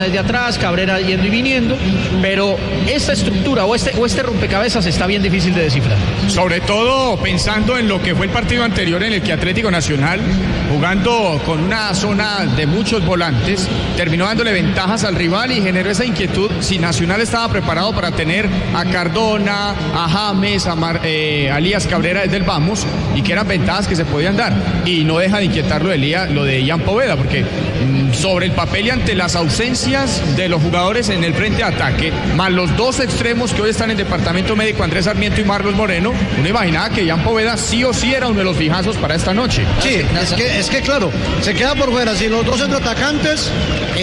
desde atrás, Cabrera yendo y viniendo, pero esta estructura o este rompecabezas está bien difícil de descifrar. Sobre todo pensando en lo que fue el partido anterior en el que Atlético Nacional, jugando con una zona de muchos volantes, terminó dándole ventajas al rival y generó esa inquietud si Nacional estaba preparado para tener a Cardona, a James, a Elías Cabrera desde el vamos, y que eran ventajas que se podían dar. Y no deja de inquietar lo de Ian Poveda, porque sobre el papel y ante las ausencias de los jugadores en el frente de ataque, más los dos extremos que hoy están en el departamento médico, Andrés Sarmiento y Marlos Moreno, uno imaginaba que Ian Poveda sí o sí era uno de los fijazos para esta noche. Sí, es que claro, se queda por fuera si los dos centroatacantes,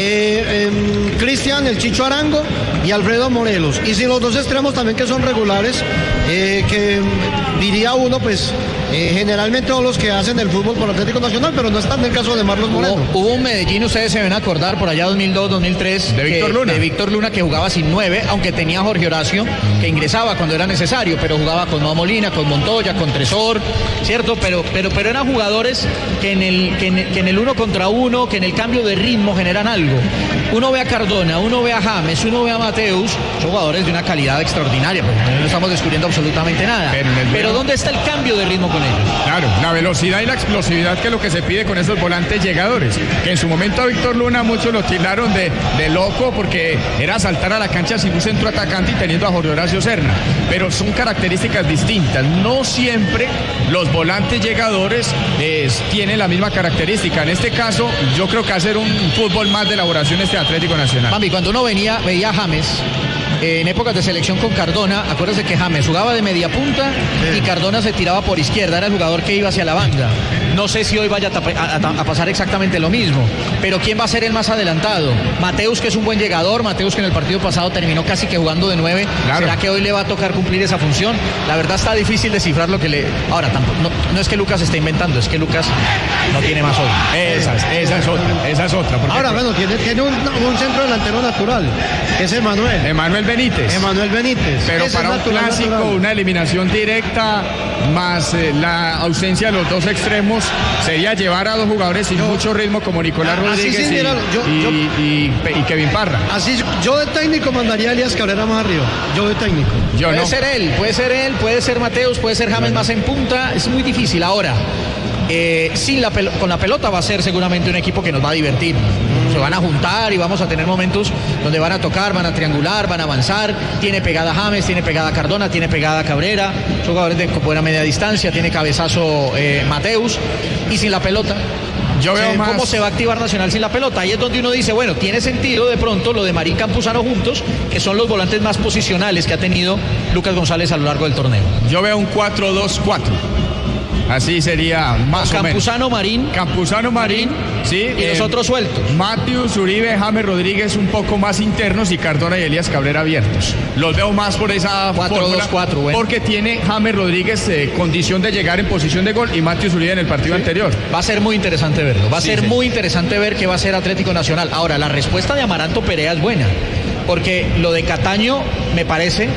Cristian, el Chicho Arango y Alfredo Morelos, y si los dos extremos también que son regulares, que diría uno, pues generalmente son los que hacen el fútbol por Atlético Nacional, pero no están en el caso de Marlos Moreno. Hubo un Medellín, ustedes se deben acordar, por allá 2002, 2003, de Víctor Luna, que jugaba sin 9, aunque tenía a Jorge Horacio, que ingresaba cuando era necesario, pero jugaba con Noa Molina, con Montoya, con Tresor, ¿cierto? Pero eran jugadores que en el uno contra uno, que en el cambio de ritmo generan algo. Uno ve a Cardona, uno ve a James, uno ve a Mateus, son jugadores de una calidad extraordinaria, porque no estamos descubriendo absolutamente nada. Pero ¿dónde está el cambio de ritmo con ellos? Claro, la velocidad y la explosividad, que es lo que se pide con esos volantes llegadores, que en su momento a Víctor Luna muchos lo tildaron de loco, porque era saltar a la cancha sin un centro atacante y teniendo a Jorge Horacio Serna, pero son características distintas. No siempre los volantes llegadores tienen la misma característica. En este caso, yo creo que hacer un fútbol más de elaboración Atlético Nacional. Mami, cuando uno veía a James en épocas de selección con Cardona, acuérdese que James jugaba de media punta y Cardona se tiraba por izquierda, era el jugador que iba hacia la banda. No sé si hoy vaya a pasar exactamente lo mismo, pero ¿quién va a ser el más adelantado? Mateus, que es un buen llegador, Mateus, que en el partido pasado terminó casi que jugando de 9, claro. ¿Será que hoy le va a tocar cumplir esa función? La verdad está difícil descifrar lo que le... Ahora, tampoco, no es que Lucas esté inventando, es que Lucas no tiene más hoy. Esa es otra. Ahora, bueno, tiene un centro delantero natural, que es Emanuel Benítez. Pero ese para un clásico, natural. Una eliminación directa, más la ausencia de los dos extremos, sería llevar a dos jugadores sin mucho ritmo como Nicolás Rodríguez y Kevin Parra. Así, yo de técnico mandaría a Elías Cabrera más arriba. Yo de técnico. Puede ser Mateus, puede ser James más en punta. Es muy difícil. Ahora, con la pelota va a ser seguramente un equipo que nos va a divertir. Se van a juntar y vamos a tener momentos donde van a tocar, van a triangular, van a avanzar. Tiene pegada James, tiene pegada Cardona, tiene pegada Cabrera. Son jugadores de buena media distancia. Tiene cabezazo Mateus. Y sin la pelota, yo veo más... ¿Cómo se va a activar Nacional sin la pelota? Ahí es donde uno dice, bueno, tiene sentido de pronto lo de Marín Campuzano juntos, que son los volantes más posicionales que ha tenido Lucas González a lo largo del torneo. Yo veo un 4-2-4. Así sería más o menos. Campuzano Marín, sí. Y los otros sueltos. Mateus, Uribe, James Rodríguez un poco más internos y Cardona y Elías Cabrera abiertos. Los veo más por esa 4-2-4, bueno. Porque tiene James Rodríguez condición de llegar en posición de gol y Mateus Uribe en el partido anterior. Va a ser muy interesante verlo. Va a ser muy interesante ver qué va a hacer Atlético Nacional. Ahora, la respuesta de Amaranto Perea es buena, porque lo de Cataño, me parece,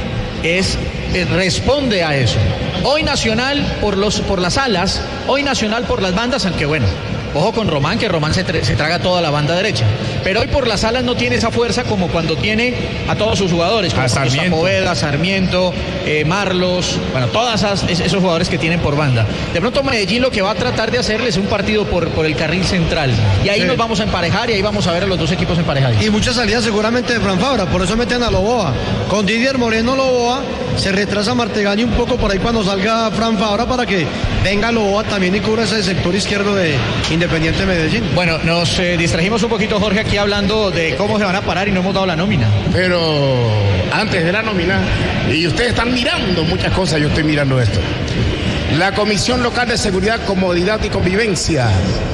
responde a eso. Hoy Nacional por las alas, hoy Nacional por las bandas, aunque bueno, ojo con Román, que Román se traga toda la banda derecha. Pero hoy por las alas no tiene esa fuerza como cuando tiene a todos sus jugadores, como Poveda, Sarmiento, Marlos, bueno, todos esos jugadores que tienen por banda. De pronto Medellín lo que va a tratar de hacerles es un partido por el carril central. Y ahí nos vamos a emparejar y ahí vamos a ver a los dos equipos emparejados. Y muchas salidas seguramente de Fran Fabra, por eso meten a Loboa. Con Didier Moreno Loboa, se retrasa Martegani un poco por ahí cuando salga Fran Fabra para que venga Loboa también y cubra ese sector izquierdo de Independiente Medellín. Bueno, nos distrajimos un poquito, Jorge, aquí hablando de cómo se van a parar y no hemos dado la nómina. Pero antes de la nómina, y ustedes están mirando muchas cosas, yo estoy mirando esto. La Comisión Local de Seguridad, Comodidad y Convivencia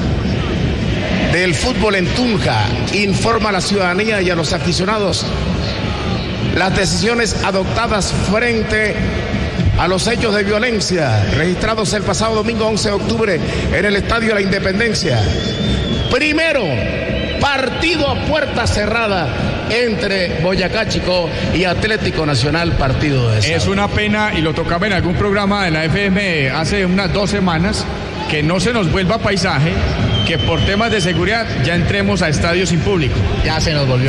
del fútbol en Tunja informa a la ciudadanía y a los aficionados las decisiones adoptadas frente a los hechos de violencia registrados el pasado domingo 11 de octubre en el Estadio La Independencia. Primero, partido a puerta cerrada entre Boyacá Chicó y Atlético Nacional, partido de sábado. Es una pena, y lo tocaba en algún programa de la FM hace unas 2 semanas, que no se nos vuelva paisaje, que por temas de seguridad ya entremos a estadios sin público. Ya se nos volvió.